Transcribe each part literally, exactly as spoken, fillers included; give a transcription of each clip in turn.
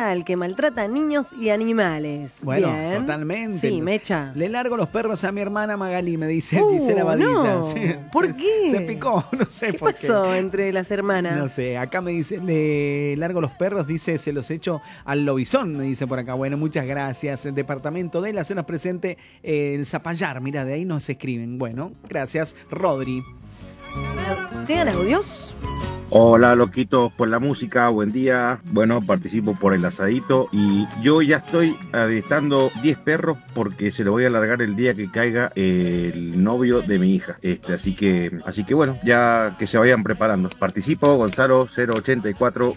al que maltrata a niños y animales. Bueno, Bien. totalmente. Sí, Mecha. Le largo los perros a mi hermana Magali, me dice Uh, Gisela Badilla. no. Sí, ¿Por se, qué? Se picó, no sé ¿Qué por pasó qué. entre las hermanas? No sé, acá me dice, le largo los perros, dice, se los echo al lobizón, me dice por acá. Bueno, muchas gracias. El departamento de la cena presente, eh, el Zapallar, mira, de ahí nos escriben. Bueno, gracias, Rodri. ¿Llegan audios? Hola, loquitos, por la música, buen día. Bueno, participo por el asadito y yo ya estoy adestando diez perros porque se lo voy a alargar el día que caiga el novio de mi hija. Este, así que, así que bueno, ya que se vayan preparando. Participo, Gonzalo cero ochenta y cuatro.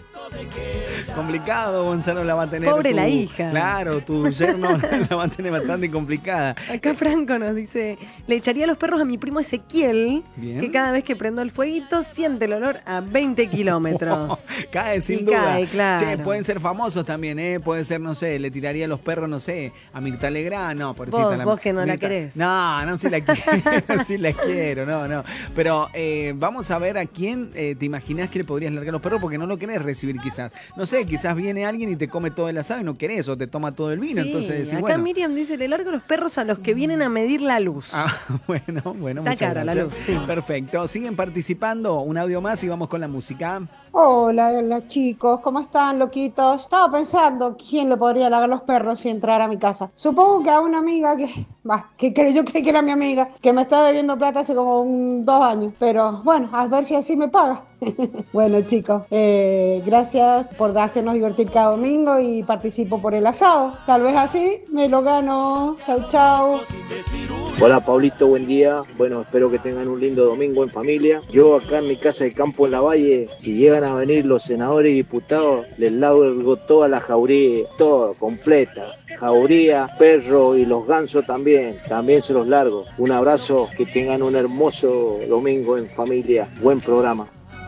Complicado, Gonzalo la va a tener. Pobre tu, la hija. Claro, tu yerno la va a tener bastante complicada. Acá Franco nos dice, le echaría los perros a mi primo Ezequiel, Bien. que cada vez que prendo el fueguito siente el olor a veinte kilómetros. Cae sin Y duda. cae, claro. Che, pueden ser famosos también, ¿eh? Puede ser, no sé, le tiraría los perros, no sé, a Mirta Legrand, no, pobrecita. Vos, la, vos que no la Mirta. querés. No, no, sí la quiero, sí la quiero, no, no. Pero eh, vamos a ver a quién eh, te imaginás que le podrías largar los perros porque no lo querés recibir quizás. No sé, quizás viene alguien y te come todo el asado y no querés o te toma todo el vino, Sí, entonces decís, acá bueno. Miriam dice, le largo los perros a los que vienen a medir la luz. Ah, bueno, bueno, Está muchas cara la gracias. luz, sí. Perfecto, siguen participando, un audio más y vamos con la música. Hola, hola chicos, ¿cómo están, loquitos? Estaba pensando quién le podría lavar los perros si entrara a mi casa. Supongo que a una amiga que, bah, que cre- yo creí que era mi amiga, que me está debiendo plata hace como un, dos años. Pero bueno, a ver si así me paga. Bueno chicos, eh, gracias por hacernos divertir cada domingo y participo por el asado. Tal vez así me lo gano. Chau, chau. Hola Pablito, buen día. Bueno, espero que tengan un lindo domingo en familia. Yo acá en mi casa de campo en la Valle, si llegan a venir los senadores y diputados, les largo toda la jauría, toda, completa. Jauría, perro y los gansos también, también se los largo. Un abrazo, que tengan un hermoso domingo en familia. Buen programa.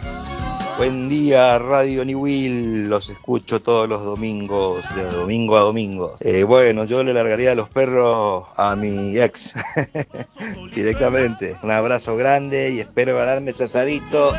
Buen día, Radio Niwil, los escucho todos los domingos, de domingo a domingo. Eh, bueno, yo le largaría a los perros a mi ex, directamente. Un abrazo grande y espero ganarme ese asadito.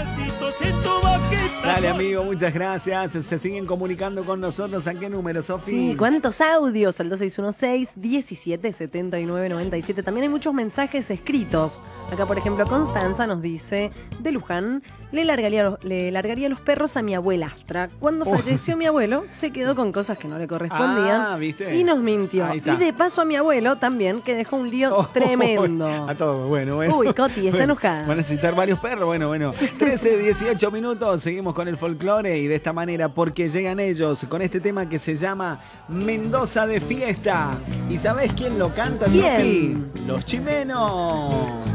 Dale, amigo, muchas gracias. Se siguen comunicando con nosotros. ¿A qué número, Sofi? Sí, ¿cuántos audios? Al dos seis uno seis, diecisiete setenta y nueve noventa y siete. También hay muchos mensajes escritos. Acá, por ejemplo, Constanza nos dice, de Luján, le largaría, los, le largaría los perros a mi abuelastra. Cuando Oh. falleció mi abuelo, se quedó con cosas que no le correspondían. Ah, ¿viste? Y nos mintió. Ahí está. Y de paso a mi abuelo también, que dejó un lío Oh, tremendo. A todo, bueno, bueno. Uy, Coti, está Bueno, enojada. Van a necesitar varios perros, bueno, bueno. trece, dieciocho minutos, seguimos con el folclore y de esta manera, porque llegan ellos con este tema que se llama Mendoza de Fiesta. ¿Y sabés quién lo canta, ¿Quién? Sofi? Los Chimenos.